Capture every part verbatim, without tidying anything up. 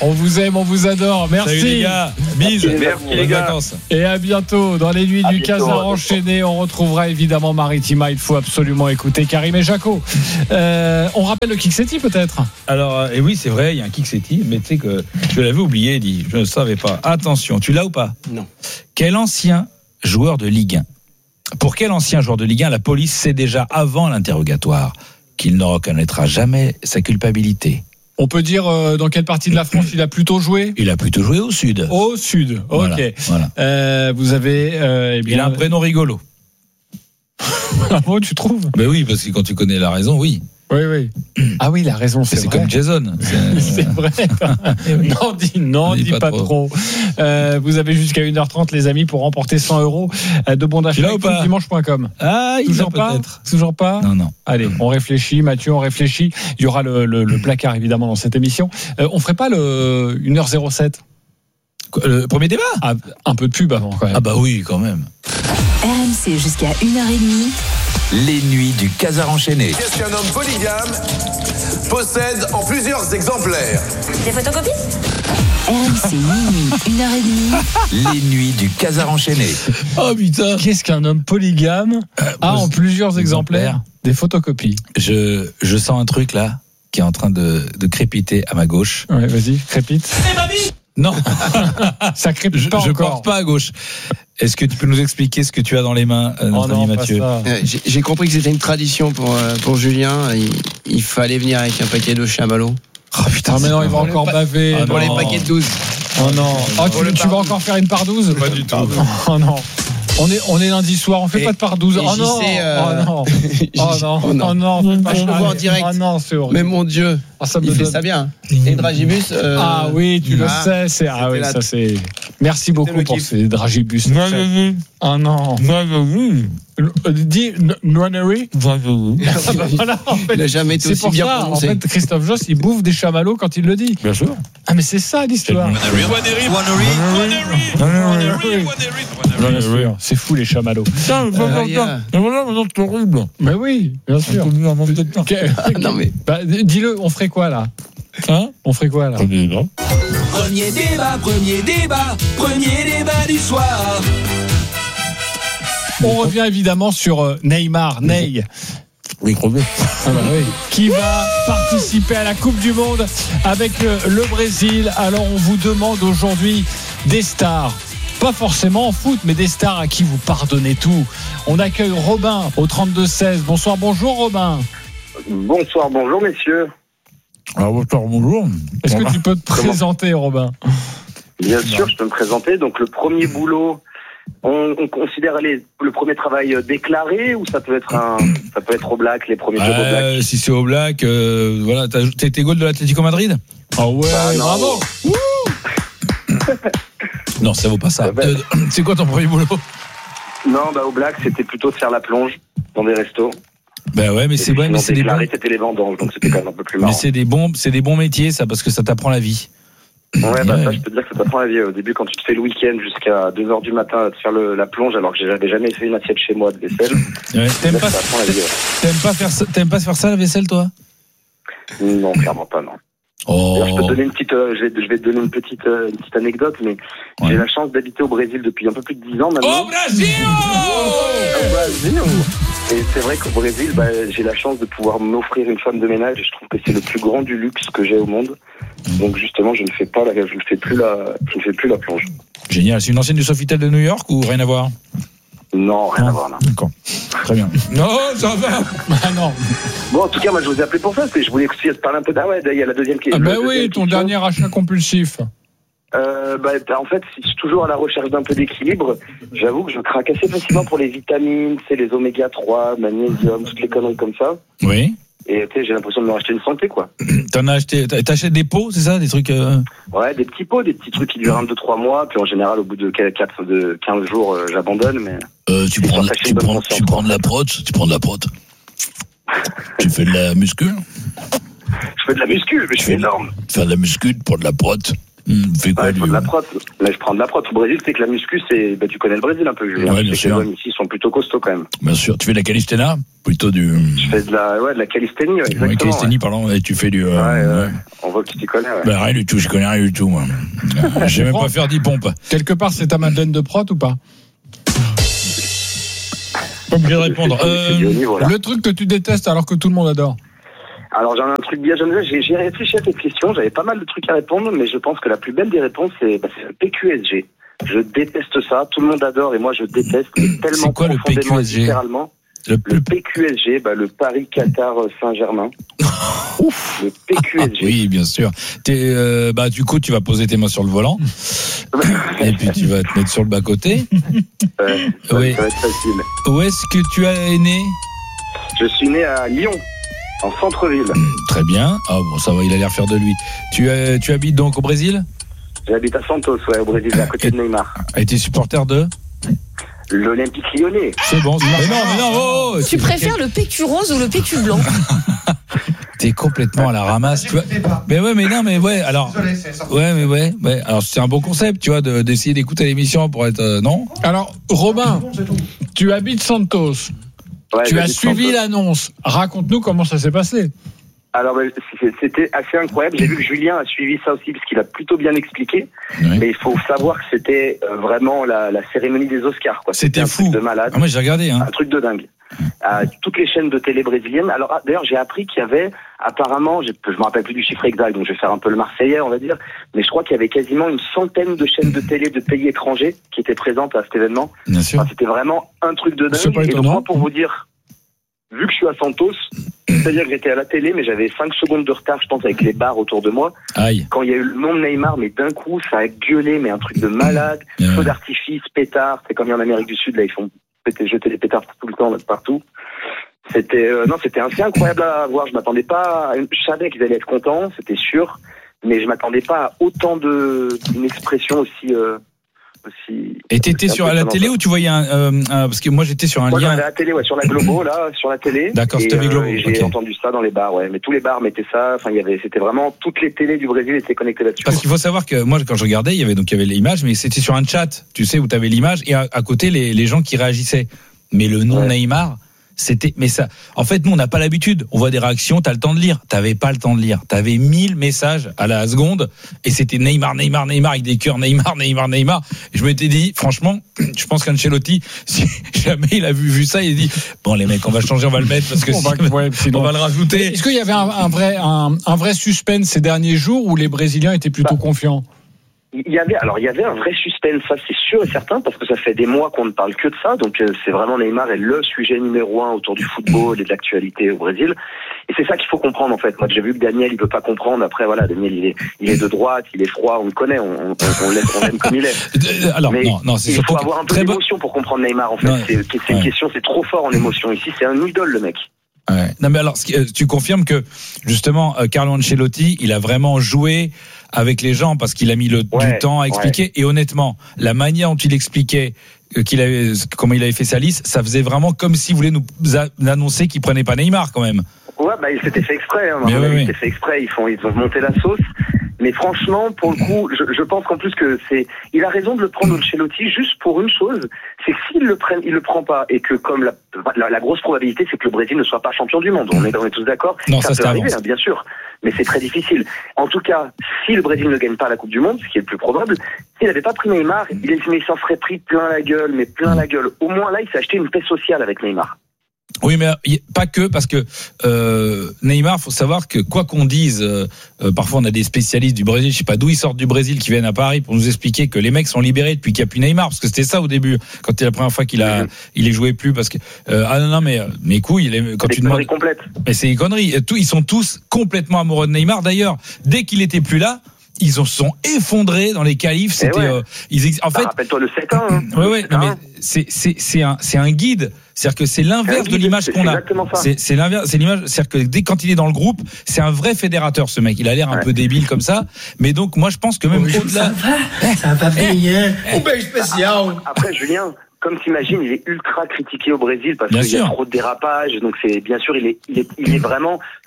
On vous aime, on vous adore. Merci. Salut les gars. Bise. Merci les gars. Vacances. Et à bientôt. Dans les nuits à du bientôt, Casar enchaîné, on retrouvera évidemment Maritima. Il faut absolument écouter Karim et Jaco. Euh, on rappelle le Kick-City peut-être. Alors, et oui, c'est vrai, il y a un Kick-City, mais tu sais que je l'avais oublié, dit, je ne savais pas. Attention, tu l'as ou pas ? Non. Quel ancien joueur de Ligue un ? Pour quel ancien joueur de Ligue un la police sait déjà avant l'interrogatoire qu'il ne reconnaîtra jamais sa culpabilité ? On peut dire euh, dans quelle partie de la France il a plutôt joué ? Il a plutôt joué au sud. Au sud, ok. Voilà, voilà. Euh, vous avez... Euh, eh bien... Il a un prénom rigolo. Ah bon, tu trouves ? Ben oui, parce que quand tu connais la raison, oui. Oui, oui. Ah oui, la raison, c'est, c'est vrai. comme Jason. C'est, c'est vrai. Non, dis, non, dis, dis pas, pas trop. trop. Euh, vous avez jusqu'à une heure trente, les amis, pour remporter cent euros de bons d'achat avec dimanche point com. Ah, il Toujours pas peut-être. Toujours pas Non, non. Allez, on réfléchit. Mathieu, on réfléchit. Il y aura le, le, le placard, évidemment, dans cette émission. Euh, on ferait pas le une heure zéro sept ? Le premier débat ? Ah, un peu de pub avant, quand même. Ah bah oui, quand même. R M C jusqu'à une heure trente. Les nuits du Casar enchaîné. Qu'est-ce qu'un homme polygame possède en plusieurs exemplaires ? Des photocopies ? R M C minuit, une heure trente. Les nuits du Casar enchaîné. Oh putain. Qu'est-ce qu'un homme polygame euh, a en plusieurs exemplaires ? Des photocopies. Je, je sens un truc là qui est en train de, de crépiter à ma gauche. Ouais, vas-y, crépite. Eh mamie ! Non, ça crépite je, pas je encore. porte pas à gauche. Est-ce que tu peux nous expliquer ce que tu as dans les mains, euh, notre oh non, ami Mathieu ? euh, j'ai, j'ai compris que c'était une tradition pour, euh, pour Julien. Il, il fallait venir avec un paquet de chamallows. Oh putain, mais non, il va encore pa- baver. Pour non. les paquets de douze. Oh non. Oh, tu, tu vas encore faire une par douze ? Pas du tout. Oh non. On est, on est lundi soir, on fait et, pas de par douze. Oh non. Sais, euh... oh non. Oh non. Oh non. Oh non. Pas je le vois en direct. Oh non, c'est horrible. Mais mon Dieu. Oh, ça me il donne... fait ça bien. Et Dragibus. Euh... Ah oui, tu le ah, sais. C'est... Ah oui, la... ça c'est. Merci beaucoup pour kiff. ces Dragibus. Non, non, non. Oh non. Non, non, non. Dis Nonnery. Non, non, non. Voilà, en fait, il n'a jamais été c'est aussi pour bien ça, prononcé. En fait, Christophe Joss, il bouffe des chamallows quand il le dit. Bien sûr. Ah mais c'est ça l'histoire. C'est fou les chamallows. Putain, mais voilà, maintenant c'est horrible. Mais oui, bien sûr. Non mais. Bah, dis-le, on ferait quoi là ? Hein ? On ferait quoi là ? Premier débat, premier débat, premier débat du soir. On revient évidemment sur euh, Neymar, Ney. Oui, crevé. Ah bah oui. Qui va participer à la Coupe du Monde avec euh, le Brésil. Alors on vous demande aujourd'hui des stars. Pas forcément en foot, mais des stars à qui vous pardonnez tout. On accueille Robin au trente-deux seize. Bonsoir, bonjour Robin. Bonsoir, bonjour messieurs. Alors, bonsoir, bonjour. Est-ce que tu peux te présenter, Robin ? Bien sûr, je peux me présenter. Donc le premier boulot, on, on considère les, le premier travail déclaré ou ça peut être un, ça peut être au black, les premiers jobs au black. Euh, si c'est au black, euh, voilà, t'as, t'as été goal de l'Atlético Madrid ? Ah ouais, bah, bravo. Non, ça vaut pas ça. bah, Euh, c'est quoi ton premier boulot ? Non, bah au black, c'était plutôt de faire la plonge dans des restos. Ben ouais, mais Et c'est bon, mais c'est des bons. C'était les vendanges, donc c'était quand même un peu plus marrant. Mais c'est des bons, c'est des bons métiers, ça, parce que ça t'apprend la vie. Ouais, bah ouais. ça, je peux te dire que ça t'apprend la vie. Au début, quand tu te fais le week-end jusqu'à deux heures du matin à te faire le, la plonge, alors que j'avais jamais fait une assiette chez moi de vaisselle. Ouais. T'aimes là, pas, ça apprend la vie, ouais. t'aimes pas faire ça, t'aimes pas faire ça la vaisselle, toi ? Non, clairement pas, non. Oh. D'ailleurs, je peux te donner une petite, euh, je vais, je vais te donner une petite, euh, une petite anecdote, mais Ouais. j'ai la chance d'habiter au Brésil depuis un peu plus de dix ans maintenant. Au Brésil ! Au Brésil. Et c'est vrai qu'au Brésil, bah, j'ai la chance de pouvoir m'offrir une femme de ménage et je trouve que c'est le plus grand du luxe que j'ai au monde. Donc justement, je ne fais pas la, je ne fais plus la, je ne fais plus la plonge. Génial. C'est une ancienne du Sofitel de New York ou rien à voir ? Non, rien à voir, non. D'accord. Très bien. Non, ça va. Ah non. Bon, en tout cas, moi, je vous ai appelé pour ça, parce que je voulais aussi te parler un peu d'Ah ouais, il y a la deuxième question. Ah bah oui, ton dernier achat compulsif. Euh, bah, en fait, si je suis toujours à la recherche d'un peu d'équilibre. J'avoue que je craque assez facilement pour les vitamines, c'est les oméga trois, magnésium, toutes les conneries comme ça. Oui. Et tu sais, j'ai l'impression de me racheter une santé, quoi. T'en as acheté, t'achètes des pots, c'est ça, des trucs. Euh... Ouais, des petits pots, des petits trucs qui durent un, deux, trois mois, puis en général, au bout de quatre, de quinze jours, euh, j'abandonne, mais. Euh, tu prends, tu prends, tu prends de la prot, tu prends de la prot. Tu fais de la muscu. Je fais de la muscu, mais je suis énorme. Tu fais de la muscu, tu prends de la prot. Mmh, fais quoi, Ouais, lui, je prends de la prot. Là, je prends de la prot. Au Brésil, c'est que la muscu, c'est, bah, tu connais le Brésil un peu, Julien. Ouais, bien Je sais que sûr. les hommes ici sont plutôt costauds quand même. Bien sûr. Tu fais de la calisthéna? Plutôt du. Je fais de la, ouais, de la calisthénie, ouais, exactement. Ouais, calisthénie, ouais. pardon. Et tu fais du. Euh, Ouais, ouais. ouais. On voit que tu t'y connais, ouais. Bah, rien du tout. Je connais rien du tout, moi. Je sais même pas faire dix pompes. Quelque part, c'est ta Madeleine de prot ou pas? Pas obligé de répondre. C'est- c'est du haut Euh, niveau, là. Le truc que tu détestes alors que tout le monde adore. Alors, j'en ai un truc bien, j'en ai- j'ai, j'ai réfléchi à cette question, j'avais pas mal de trucs à répondre, mais je pense que la plus belle des réponses, c'est, bah, c'est le P Q S G. Je déteste ça, tout le monde adore et moi je déteste, mais tellement C'est quoi le profondément P Q S G? littéralement. le Le plus. P Q S G, bah, le Paris-Qatar Saint-Germain. Le P Q S G. Oui, bien sûr. T'es, euh, bah, du coup, tu vas poser tes mains sur le volant. Et puis, tu vas te mettre sur le bas-côté. Ouais, ça, Oui. ça va être facile. Où est-ce que tu es né? Je suis né à Lyon, en centre-ville. Très bien. Ah, bon, ça va, il a l'air fier de lui. Tu, euh, tu habites donc au Brésil? J'habite à Santos, ouais, au Brésil, à côté de Neymar. Et t'es supporter de? L'Olympique Lyonnais. C'est bon. c'est- Mais non, mais non, oh, oh, Tu c'est- préfères le P Q rose ou le P Q blanc? T'es complètement à la ramasse, tu vois. Mais ouais, mais non, mais ouais, alors. Ouais, mais ouais, ouais. Alors, c'est un bon concept, tu vois, de, d'essayer d'écouter l'émission pour être, euh, non? Alors, Robin, tu habites Santos. Ouais, Tu as j'habite suivi Santos. l'annonce. Raconte-nous comment ça s'est passé. Alors, bah, c'est- c'était assez incroyable. J'ai vu que Julien a suivi ça aussi, parce qu'il a plutôt bien expliqué. Oui. Mais il faut savoir que c'était euh, vraiment la, la cérémonie des Oscars, quoi. C'était un fou. truc de malade. Ah, moi, j'ai regardé, hein. Un truc de dingue. À toutes les chaînes de télé brésiliennes. Alors, ah, d'ailleurs, j'ai appris qu'il y avait, apparemment, je je me rappelle plus du chiffre exact, donc je vais faire un peu le Marseillais, on va dire, mais je crois qu'il y avait quasiment une centaine de chaînes de télé de pays étrangers qui étaient présentes à cet événement. Bien sûr. Enfin, c'était vraiment un truc de C'est pas dingue. Et donc, étonnant. moi, pour vous dire, vu que je suis à Santos, c'est-à-dire que j'étais à la télé, mais j'avais cinq secondes de retard, je pense, avec les bars autour de moi. Aïe. Quand il y a eu le nom de Neymar, mais d'un coup, ça a gueulé, mais un truc de malade. Ouais. Feu d'artifice, pétard. C'est comme en Amérique du Sud, là, ils font péter, jeter des pétards tout le temps, là, partout. C'était, euh, non, c'était assez incroyable à voir. Je m'attendais pas à, je savais qu'ils allaient être contents, c'était sûr, mais je m'attendais pas à autant de, une expression aussi, euh, aussi. Et t'étais sur la télé ou tu voyais un, euh, un- parce que moi j'étais sur un Moi, lien. j'avais à la télé, ouais, sur la Globo, là, sur la télé. D'accord, Et, c'était Globo, et j'ai ok. entendu ça dans les bars, ouais. Mais tous les bars mettaient ça. Enfin, il y avait, c'était vraiment, toutes les télés du Brésil étaient connectées là-dessus. Parce qu'il faut savoir que moi, quand je regardais, il y avait donc il y avait l'image, mais c'était sur un chat, tu sais, où tu avais l'image et à, à côté les, les gens qui réagissaient. Mais le nom Ouais. Neymar, c'était, mais ça, en fait, nous, on n'a pas l'habitude. On voit des réactions, t'as le temps de lire. T'avais pas le temps de lire. T'avais mille messages à la seconde et c'était Neymar, Neymar, Neymar avec des cœurs, Neymar, Neymar, Neymar. Et je m'étais dit, franchement, je pense qu'Ancelotti, si jamais il a vu, vu ça, il a dit, bon, les mecs, on va changer, on va le mettre parce que On va- si- ouais, sinon- on va le rajouter. Est-ce qu'il y avait un, un vrai, un, un vrai suspense ces derniers jours où les Brésiliens étaient plutôt Bah. confiants? Il y avait, alors il y avait un vrai suspense, ça c'est sûr et certain, parce que ça fait des mois qu'on ne parle que de ça, donc euh, c'est vraiment Neymar est le sujet numéro un autour du football et de l'actualité au Brésil. Et c'est ça qu'il faut comprendre en fait. Moi j'ai vu que Daniel il veut pas comprendre. Après voilà, Daniel il est, il est de droite, il est froid, on le connaît, on, on, on l'aime, on l'aime comme il est. Euh, Alors, Mais non, non, c'est il surtout faut avoir un peu très bon. d'émotion pour comprendre Neymar en fait. Non, c'est, c'est une ouais. question, c'est trop fort en émotion. Ici c'est un idole le mec. Ouais. Non mais alors, ce qui- euh, tu confirmes que justement, euh, Carlo Ancelotti, il a vraiment joué avec les gens parce qu'il a mis le, Ouais, du temps à expliquer. Et honnêtement, la manière dont il expliquait euh, qu'il avait, comment il avait fait sa liste, ça faisait vraiment comme s'il voulait nous a- annoncer qu'il prenait pas Neymar quand même. Ouais, bah il s'était fait exprès. Hein. Mais À mon ouais, avis, ouais. il s'était fait exprès. Ils font, ils ont monté la sauce. Mais franchement, pour le coup, je, je pense qu'en plus que c'est, il a raison de le prendre Ancelotti juste pour une chose, c'est que s'il le prenne, il le prend pas et que comme la, la, la grosse probabilité, c'est que le Brésil ne soit pas champion du monde. On est, on est tous d'accord. Non, ça, peut c'était arriver, avant. hein, bien sûr, mais c'est très difficile. En tout cas, si le Brésil ne gagne pas la Coupe du Monde, ce qui est le plus probable, s'il n'avait pas pris Neymar, il, il s'en serait pris plein la gueule, mais plein la gueule. Au moins là, il s'est acheté une paix sociale avec Neymar. Oui, mais y- pas que, parce que euh, Neymar, faut savoir que quoi qu'on dise, euh, euh, parfois on a des spécialistes du Brésil, je sais pas d'où ils sortent du Brésil, qui viennent à Paris pour nous expliquer que les mecs sont libérés depuis qu'il n'y a plus Neymar, parce que c'était ça au début, quand c'était la première fois qu'il a, il est joué plus, parce que euh, ah non non mais mes couilles, il est, quand Des tu demandes, conneries complètes. mais c'est des conneries. Tout, ils sont tous complètement amoureux de Neymar. D'ailleurs, dès qu'il était plus là, ils se sont effondrés dans les qualifs. C'était, ouais. euh, ils, ex- en Bah, fait, rappelle-toi le sept un. Hein. ouais, ouais, non, mais Hein. c'est, c'est, c'est un, c'est un guide. C'est-à-dire que c'est l'inverse C'est un de guide, l'image c'est- qu'on c'est a. exactement ça. C'est, c'est l'inverse, c'est l'image. C'est-à-dire que dès quand il est dans le groupe, c'est un vrai fédérateur, ce mec. Il a l'air un Ouais. peu débile comme ça. Mais donc, moi, je pense que même au-delà. Ça va bien. Au beige spécial. Après, Julien, comme t'imagines, il est ultra critiqué au Brésil parce Bien qu'il y a sûr. trop de dérapages. Donc c'est bien sûr, il est, il est, il est vraiment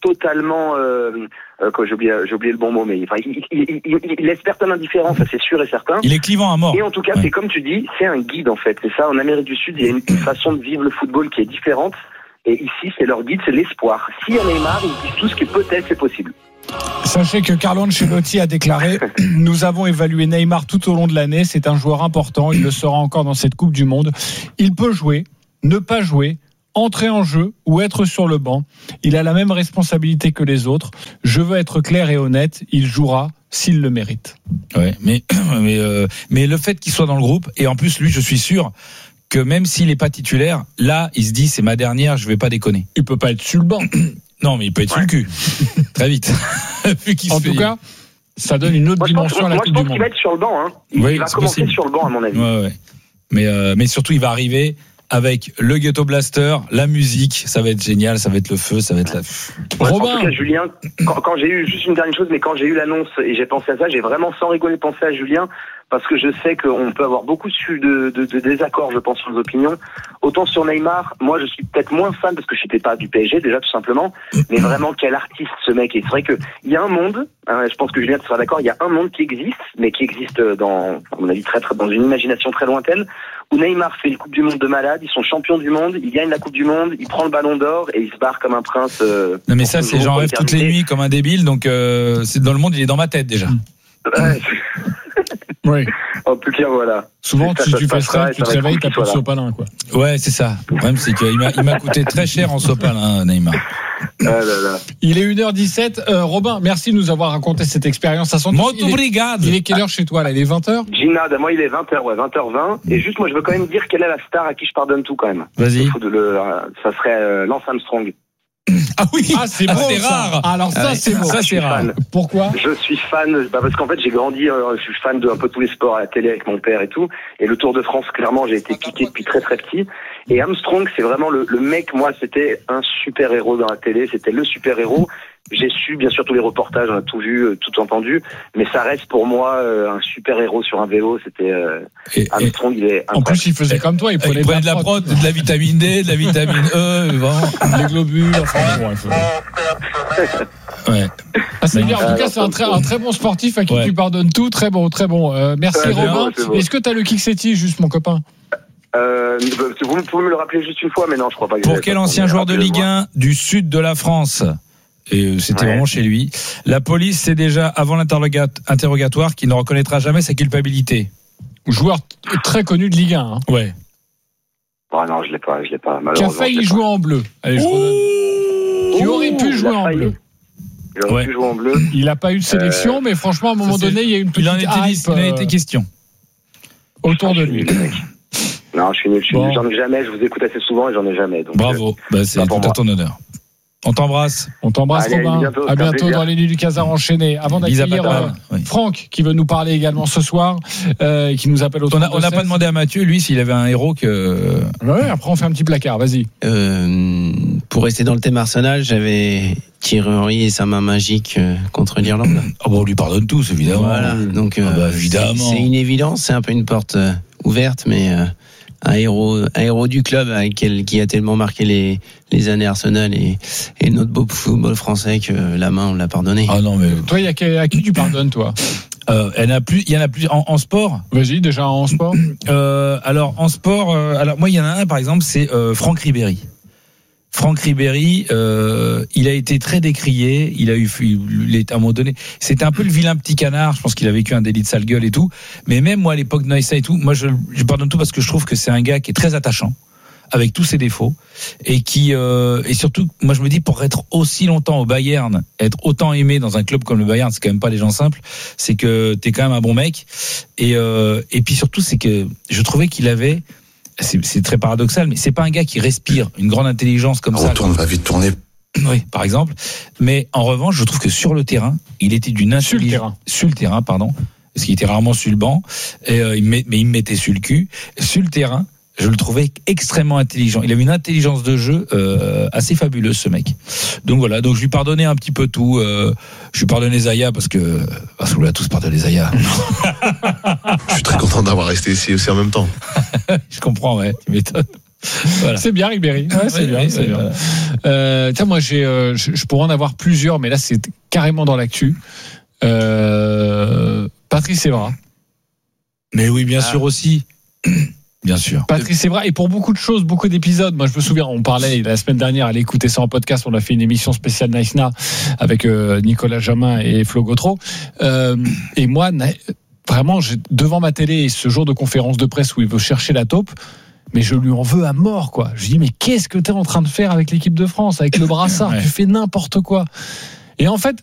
totalement, euh, euh, quoi, j'ai oublié, j'ai oublié le bon mot, mais enfin, il, il, il, il, il laisse personne indifférent, ça c'est sûr et certain. Il est clivant à mort. Et en tout cas, ouais. c'est comme tu dis, c'est un guide en fait. C'est ça, en Amérique du Sud, il y a une, une façon de vivre le football qui est différente. Et ici, c'est leur guide, c'est l'espoir. Si à Neymar, ils disent tous que peut-être c'est possible. Sachez que Carlo Ancelotti a déclaré « Nous avons évalué Neymar tout au long de l'année. C'est un joueur important. Il le sera encore dans cette Coupe du Monde. Il peut jouer, ne pas jouer, entrer en jeu ou être sur le banc. Il a la même responsabilité que les autres. Je veux être clair et honnête. Il jouera s'il le mérite. » Ouais, mais, mais, euh, mais le fait qu'il soit dans le groupe, et en plus, lui, je suis sûr que même s'il n'est pas titulaire, là, il se dit c'est ma dernière, je vais pas déconner. Il peut pas être sur le banc. Non, mais il peut être ouais. sur le cul. Très vite. En tout cas, ça donne une autre moi, dimension pense, à la moi, Coupe du Monde. Moi, je pense qu'il va être sur le banc. Hein. Il, oui, il va commencer possible. Sur le banc, à mon avis. Ouais, ouais. Mais, euh, mais surtout, il va arriver avec le Ghetto Blaster, la musique, ça va être génial, ça va être le feu, ça va être la... Ouais, Robin. En tout cas, Julien, quand, quand j'ai eu, juste une dernière chose, mais quand j'ai eu l'annonce et j'ai pensé à ça, j'ai vraiment sans rigoler pensé à Julien, parce que je sais qu'on peut avoir beaucoup de, de, de désaccords, je pense, sur les opinions. Autant sur Neymar, moi je suis peut-être moins fan, parce que je n'étais pas du P S G déjà, tout simplement, mais vraiment quel artiste ce mec. Et c'est vrai qu'il y a un monde, hein, je pense que Julien sera d'accord, il y a un monde qui existe, mais qui existe dans, à mon avis, très, très, dans une imagination très lointaine, où Neymar fait une Coupe du Monde de malade, ils sont champions du monde, il gagne la Coupe du Monde, il prend le ballon d'or et il se barre comme un prince. Euh, non mais ça c'est j'en rêve toutes les nuits comme un débile, donc euh, c'est dans le monde, il est dans ma tête déjà. Ouais. Oui. En tout cas, voilà. Souvent, si tu fais ça, tu te réveilles, t'as plus de sopalin, quoi. Ouais, c'est ça. Le problème, c'est qu'il m'a, il m'a coûté très cher en sopalin, Neymar. Ah là là. Il est une heure dix-sept. Euh, Robin, merci de nous avoir raconté cette expérience à son tour. Muito obrigado. Il est quelle heure chez toi, là? Il est vingt heures? Gina, moi, il est vingt heures, ouais, vingt heures vingt. Et juste, moi, je veux quand même dire quelle est la star à qui je pardonne tout, quand même. Vas-y. De le, ça serait euh, Lance Armstrong. Ah oui, ah, c'est bon, c'est ça. rare. Alors ça, ouais, c'est bon. Ça, c'est rare. Fan. Pourquoi? Je suis fan, bah parce qu'en fait, j'ai grandi, euh, je suis fan de un peu tous les sports à la télé avec mon père et tout. Et le Tour de France, clairement, j'ai été piqué depuis très très petit. Et Armstrong, c'est vraiment le, le mec, moi, c'était un super héros dans la télé, c'était le super héros. J'ai su, bien sûr, tous les reportages, on a tout vu, tout entendu, mais ça reste pour moi euh, un super héros sur un vélo. C'était euh, et, Armstrong, et il est incroyable. En plus, il faisait comme toi, il prenait, il prenait de la prot, de la vitamine D, de la vitamine E, vraiment. Les globules. Enfin, bon, il faut... Ouais. Ah, c'est bien. En tout cas, c'est un très, un très bon sportif à qui ouais. tu pardonnes tout. Très bon, très bon. Euh, merci ouais, Robin. Bien, bon. Est-ce que tu as le Kiksetti, juste mon copain? Euh, vous pouvez me le rappeler juste une fois, mais non, je crois pas. Que Pour quel ancien joueur de Ligue un du sud de la France? Et c'était ouais. vraiment chez lui. La police sait déjà, avant l'interrogatoire, qu'il ne reconnaîtra jamais sa culpabilité. Joueur très connu de Ligue un. Hein. Ouais. Oh non, je l'ai pas, je l'ai pas. Qui a failli jouer en bleu. Allez, je redonne. Qui aurait pu jouer en bleu. Il aurait ouais. pu jouer en bleu. Il n'a pas eu de sélection, euh... mais franchement, à un moment Ça, donné, il y a eu une petite il en était, hype. Il en a été question. Autour de lui. Non, je suis nul. Je suis bon. nul. J'en ai jamais. Je vous écoute assez souvent et j'en ai jamais. Donc Bravo. Euh, bah, c'est tout à ton honneur. On t'embrasse. On t'embrasse, Allez, Robin. À bientôt, à bientôt dans les nuits du Casar enchaîné. Avant d'accueillir euh, oui. Franck, qui veut nous parler également ce soir, euh, et qui nous appelle au On n'a pas demandé à Mathieu, lui, s'il avait un héros que. Ouais, après on fait un petit placard. Vas-y. Euh, pour rester dans le thème Arsenal, j'avais Thierry Henry et sa main magique euh, contre l'Irlande. Ah bon, on lui pardonne tous, évidemment. Voilà. Donc, euh, ah bah, évidemment. C'est, c'est une évidence. C'est un peu une porte euh, ouverte, mais. Euh, Un héros, un héros du club avec quel, qui a tellement marqué les, les années Arsenal et, et notre beau football français que la main on l'a pardonné. Ah non mais toi, il y a à qui tu pardonnes toi? Euh, il y en a plus, il y en a plus en, en sport. Vas-y, déjà en sport. Euh, alors en sport, euh, alors moi il y en a un par exemple, c'est euh, Franck Ribéry. Franck Ribéry, euh, il a été très décrié. Il a eu, il est à un moment donné, c'était un peu le vilain petit canard. Je pense qu'il a vécu un délit de sale gueule et tout. Mais même moi à l'époque de Noïssa et tout, moi je, je pardonne tout parce que je trouve que c'est un gars qui est très attachant, avec tous ses défauts et qui euh, et surtout, moi je me dis pour être aussi longtemps au Bayern, être autant aimé dans un club comme le Bayern, c'est quand même pas les gens simples. C'est que t'es quand même un bon mec. Et euh, et puis surtout, c'est que je trouvais qu'il avait C'est, c'est très paradoxal, mais c'est pas un gars qui respire une grande intelligence comme ça. Retourne, va vite tourner. Oui, par exemple. Mais en revanche, je trouve que sur le terrain, il était d'une intelligence. Sur le terrain. Sur le terrain, pardon. Parce qu'il était rarement sur le banc. Et, euh, il met, mais il me mettait sur le cul. Sur le terrain, je le trouvais extrêmement intelligent. Il avait une intelligence de jeu euh, assez fabuleuse, ce mec. Donc voilà, donc je lui pardonnais un petit peu tout. Euh, je lui pardonnais Zaya parce que parce qu'on l'a tous pardonné Zaya. Je suis très content d'avoir resté ici aussi en même temps. Je comprends, ouais, tu m'étonnes. Voilà. C'est bien, Ribéry. Ouais, c'est Ouais, bien, ouais, c'est ouais, bien. voilà. Euh, tiens, moi, j'ai, euh, je, je pourrais en avoir plusieurs, mais là, c'est carrément dans l'actu. Euh, Patrice Evra. Mais oui, bien Ah. sûr aussi. Bien sûr. Patrice Evra, et pour beaucoup de choses, beaucoup d'épisodes. Moi, je me souviens, on parlait la semaine dernière, allez écouter ça en podcast. On a fait une émission spéciale Nice Na avec euh, Nicolas Jamin et Flo Gautreau. Euh, et moi, na- vraiment, j'ai, devant ma télé, ce jour de conférence de presse où il veut chercher la taupe, mais je lui en veux à mort, quoi. Je dis, mais qu'est-ce que t'es en train de faire avec l'équipe de France, avec le brassard? Ouais. Tu fais n'importe quoi. Et en fait,